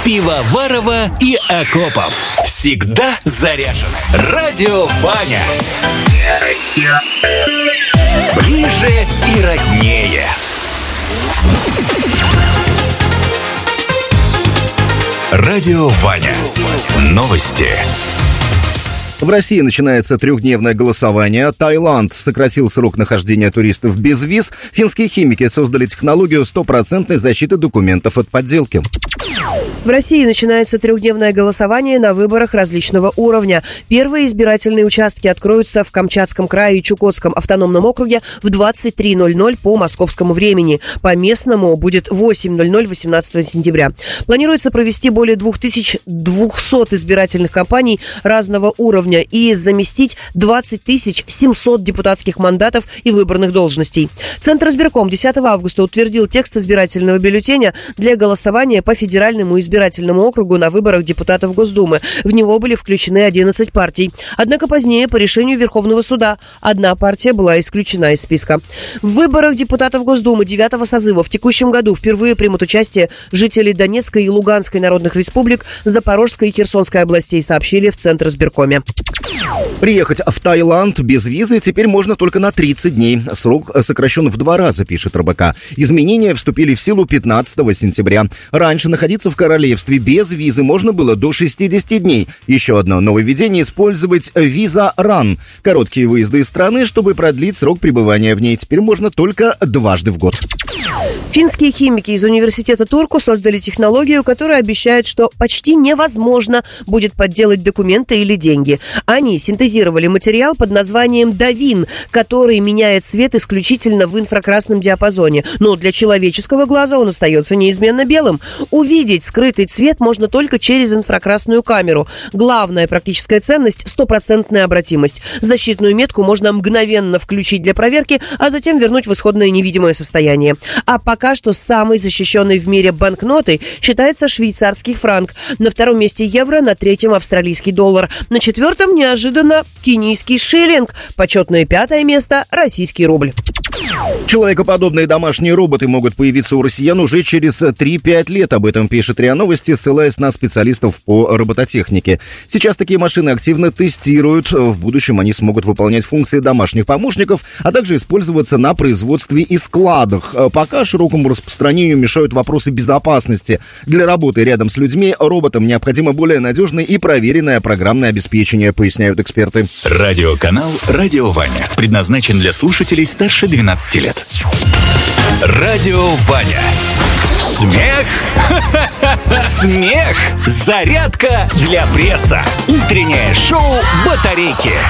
Пивоварова и Окопов. Всегда заряжены. Радио Ваня. Ближе и роднее. Радио Ваня. Новости. В России начинается трехдневное голосование. Таиланд сократил срок нахождения туристов без виз. Финские химики создали технологию стопроцентной защиты документов от подделки. В России начинается трехдневное голосование на выборах различного уровня. Первые избирательные участки откроются в Камчатском крае и Чукотском автономном округе в 23:00 по московскому времени. По местному будет 8:00 18 сентября. Планируется провести более 2200 избирательных кампаний разного уровня и заместить 20 700 депутатских мандатов и выборных должностей. Центр избирком 10 августа утвердил текст избирательного бюллетеня для голосования по федеральному избирательному округу на выборах депутатов Госдумы. В него были включены 11 партий. Однако позднее, по решению Верховного суда, одна партия была исключена из списка. В выборах депутатов Госдумы 9-го созыва в текущем году впервые примут участие жители Донецкой и Луганской народных республик, Запорожской и Херсонской областей, сообщили в Центр избиркоме. Приехать в Таиланд без визы теперь можно только на 30 дней. Срок сокращен в 2 раза, пишет РБК. Изменения вступили в силу 15 сентября. Раньше находиться в королевстве без визы можно было до 60 дней. Еще одно нововведение – использовать виза RUN. Короткие выезды из страны, чтобы продлить срок пребывания в ней. Теперь можно только дважды в год. Финские химики из университета Турку создали технологию, которая обещает, что почти невозможно будет подделать документы или деньги. Они синтезировали материал под названием Давин, который меняет цвет исключительно в инфракрасном диапазоне. Но для человеческого глаза он остается неизменно белым. Увидеть скрытый цвет можно только через инфракрасную камеру. Главная практическая ценность – стопроцентная обратимость. Защитную метку можно мгновенно включить для проверки, а затем вернуть в исходное невидимое состояние. А пока что самой защищенной в мире банкнотой считается швейцарский франк. На втором месте евро, на третьем австралийский доллар. На четвертом неожиданно кенийский шиллинг. Почетное 5-е место – российский рубль. Человекоподобные домашние роботы могут появиться у россиян уже через 3-5 лет. Об этом пишет РИА Новости, ссылаясь на специалистов по робототехнике. Сейчас такие машины активно тестируют. В будущем они смогут выполнять функции домашних помощников, а также использоваться на производстве и складах. Пока широкому распространению мешают вопросы безопасности. Для работы рядом с людьми роботам необходимо более надежное и проверенное программное обеспечение, поясняют эксперты. Радиоканал «Радио Ваня» предназначен для слушателей старше 12 лет. Радио Ваня. Смех. Смех. Зарядка для пресса. Утреннее шоу «Батарейки».